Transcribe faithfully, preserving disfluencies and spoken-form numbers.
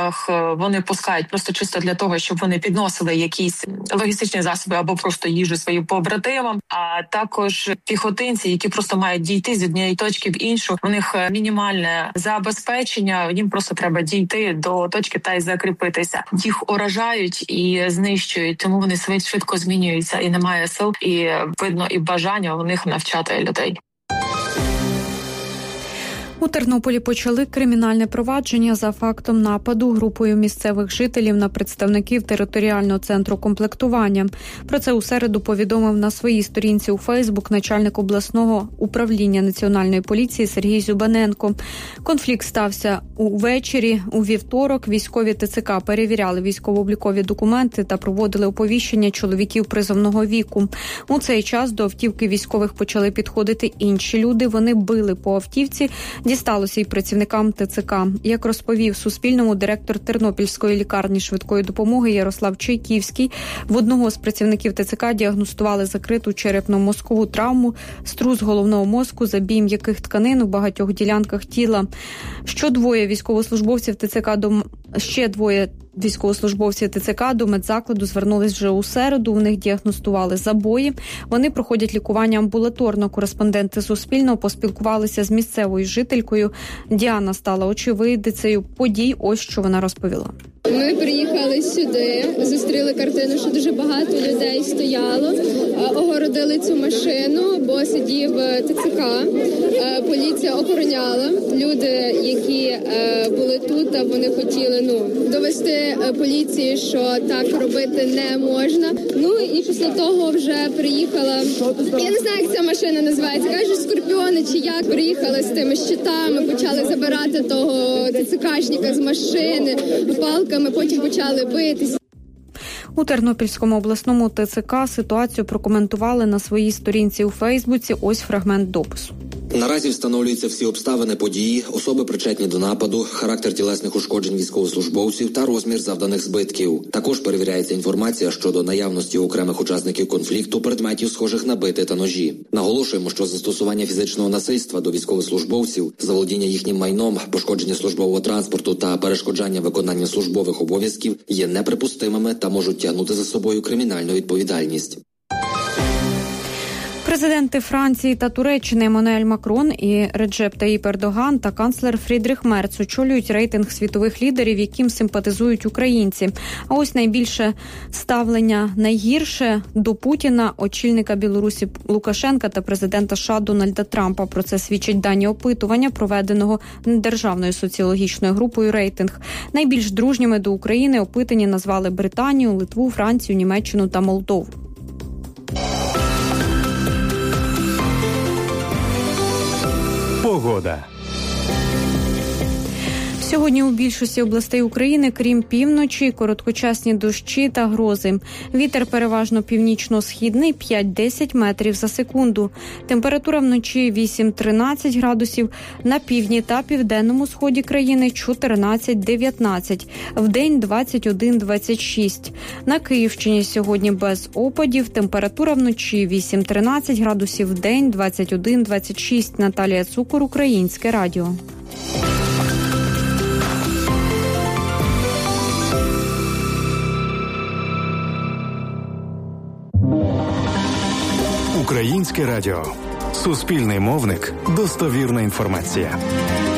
машинах вони пускають просто чисто для того, щоб вони підносили якісь логістичні засоби або просто їжу своїм побратимам. А також піхотинці, які просто мають дійти з однієї точки в іншу. У них мінімальне забезпечення. Їм просто треба дійти до точки та й закріпитися. Їх уражають і знищують, тому вони швидко змінюються і немає сил. І видно і бажання у них навчати людей. У Тернополі почали кримінальне провадження за фактом нападу групою місцевих жителів на представників територіального центру комплектування. Про це у середу повідомив на своїй сторінці у Фейсбук начальник обласного управління Національної поліції Сергій Зюбаненко. Конфлікт стався увечері. У вівторок військові ТЦК перевіряли військово-облікові документи та проводили оповіщення чоловіків призовного віку. У цей час до автівки військових почали підходити інші люди. Вони били по автівці. Дісталося й працівникам ТЦК. Як розповів Суспільному директор Тернопільської лікарні швидкої допомоги Ярослав Чайківський, в одного з працівників ТЦК діагностували закриту черепно-мозкову травму, струс головного мозку, забій м'яких тканин у багатьох ділянках тіла. Що двоє військовослужбовців ТЦК до ще двоє Військовослужбовці ТЦК до медзакладу звернулись вже у середу. У них діагностували забої. Вони проходять лікування амбулаторно. Кореспонденти Суспільного поспілкувалися з місцевою жителькою. Діана стала очевидицею подій. Ось що вона розповіла. Ми приїхали сюди, зустріли картину, що дуже багато людей стояло, огородили цю машину, бо сидів ТЦК, поліція охороняла. Люди, які були тут, вони хотіли ну довести поліції, що так робити не можна. Ну і після того вже приїхала, я не знаю, як ця машина називається, кажуть, скорпіони чи як, приїхали з тими щитами, почали забирати того ТЦКшника з машини, палками, потім почали битися. У Тернопільському обласному ТЦК ситуацію прокоментували на своїй сторінці у Фейсбуці. Ось фрагмент допису. Наразі встановлюються всі обставини події, особи причетні до нападу, характер тілесних ушкоджень військовослужбовців та розмір завданих збитків. Також перевіряється інформація щодо наявності окремих учасників конфлікту, предметів, схожих на бити та ножі. Наголошуємо, що застосування фізичного насильства до військовослужбовців, заволодіння їхнім майном, пошкодження службового транспорту та перешкоджання виконання службових обов'язків є неприпустимими та можуть тягнути за собою кримінальну відповідальність. Президенти Франції та Туреччини Еммануель Макрон і Реджеп Таїп Ердоган та канцлер Фрідріх Мерц очолюють рейтинг світових лідерів, яким симпатизують українці. А ось найбільше ставлення найгірше до Путіна, очільника Білорусі Лукашенка та президента США Дональда Трампа. Про це свідчать дані опитування, проведеного Державною соціологічною групою «Рейтинг». Найбільш дружніми до України опитані назвали Британію, Литву, Францію, Німеччину та Молдову. Погода. Сьогодні у більшості областей України, крім півночі, короткочасні дощі та грози. Вітер переважно північно-східний п'ять-десять метрів за секунду. Температура вночі вісім-тринадцять градусів, на півдні та південному сході країни чотирнадцять-дев'ятнадцять, вдень двадцять один - двадцять шість. На Київщині сьогодні без опадів, температура вночі вісім-тринадцять градусів, вдень двадцять один - двадцять шість. Наталія Цукор, Українське радіо. Українське радіо. Суспільний мовник. Достовірна інформація.